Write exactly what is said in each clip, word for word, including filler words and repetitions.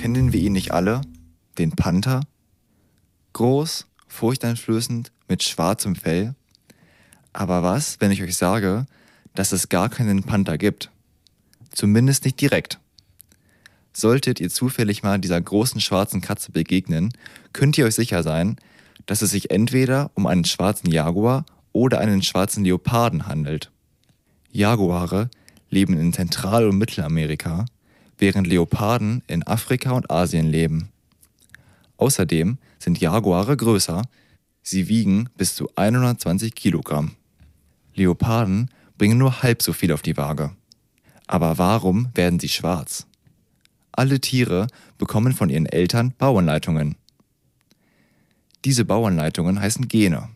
Kennen wir ihn nicht alle? Den Panther? Groß, furchteinflößend, mit schwarzem Fell? Aber was, wenn ich euch sage, dass es gar keinen Panther gibt? Zumindest nicht direkt. Solltet ihr zufällig mal dieser großen schwarzen Katze begegnen, könnt ihr euch sicher sein, dass es sich entweder um einen schwarzen Jaguar oder einen schwarzen Leoparden handelt. Jaguare leben in Zentral- und Mittelamerika, während Leoparden in Afrika und Asien leben. Außerdem sind Jaguare größer, sie wiegen bis zu hundertzwanzig Kilogramm. Leoparden bringen nur halb so viel auf die Waage. Aber warum werden sie schwarz? Alle Tiere bekommen von ihren Eltern Bauanleitungen. Diese Bauanleitungen heißen Gene.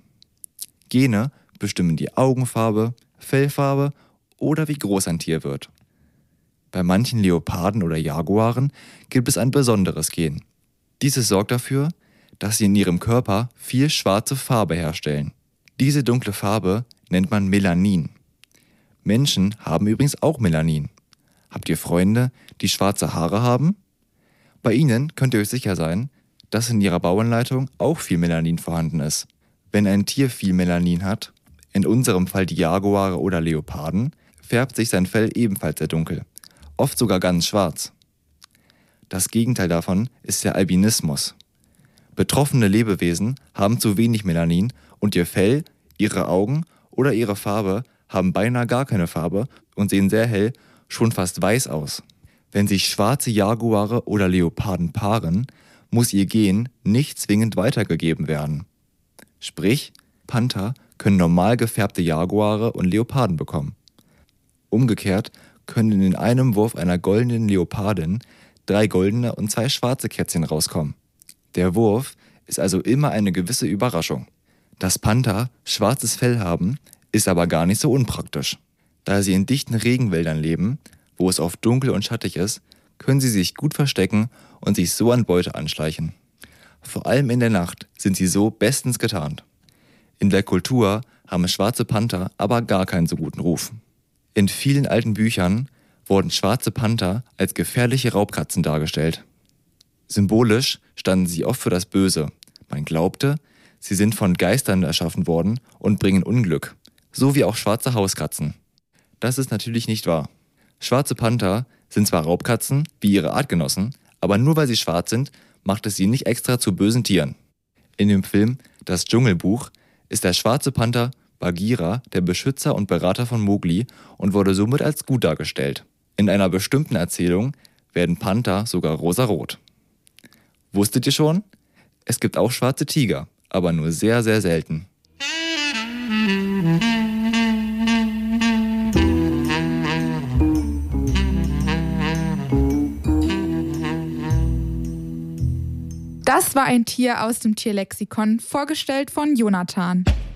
Gene bestimmen die Augenfarbe, Fellfarbe oder wie groß ein Tier wird. Bei manchen Leoparden oder Jaguaren gibt es ein besonderes Gen. Dieses sorgt dafür, dass sie in ihrem Körper viel schwarze Farbe herstellen. Diese dunkle Farbe nennt man Melanin. Menschen haben übrigens auch Melanin. Habt ihr Freunde, die schwarze Haare haben? Bei ihnen könnt ihr euch sicher sein, dass in ihrer Bauanleitung auch viel Melanin vorhanden ist. Wenn ein Tier viel Melanin hat, in unserem Fall die Jaguare oder Leoparden, färbt sich sein Fell ebenfalls sehr dunkel, oft sogar ganz schwarz. Das Gegenteil davon ist der Albinismus. Betroffene Lebewesen haben zu wenig Melanin und ihr Fell, ihre Augen oder ihre Farbe haben beinahe gar keine Farbe und sehen sehr hell, schon fast weiß aus. Wenn sich schwarze Jaguare oder Leoparden paaren, muss ihr Gen nicht zwingend weitergegeben werden. Sprich, Panther können normal gefärbte Jaguare und Leoparden bekommen. Umgekehrt können in einem Wurf einer goldenen Leopardin drei goldene und zwei schwarze Kätzchen rauskommen. Der Wurf ist also immer eine gewisse Überraschung. Dass Panther schwarzes Fell haben, ist aber gar nicht so unpraktisch. Da sie in dichten Regenwäldern leben, wo es oft dunkel und schattig ist, können sie sich gut verstecken und sich so an Beute anschleichen. Vor allem in der Nacht sind sie so bestens getarnt. In der Kultur haben schwarze Panther aber gar keinen so guten Ruf. In vielen alten Büchern wurden schwarze Panther als gefährliche Raubkatzen dargestellt. Symbolisch standen sie oft für das Böse. Man glaubte, sie sind von Geistern erschaffen worden und bringen Unglück, so wie auch schwarze Hauskatzen. Das ist natürlich nicht wahr. Schwarze Panther sind zwar Raubkatzen, wie ihre Artgenossen, aber nur weil sie schwarz sind, macht es sie nicht extra zu bösen Tieren. In dem Film Das Dschungelbuch ist der schwarze Panther Bagheera der Beschützer und Berater von Mowgli und wurde somit als gut dargestellt. In einer bestimmten Erzählung werden Panther sogar rosarot. Wusstet ihr schon? Es gibt auch schwarze Tiger, aber nur sehr, sehr selten. Das war ein Tier aus dem Tierlexikon, vorgestellt von Jonathan.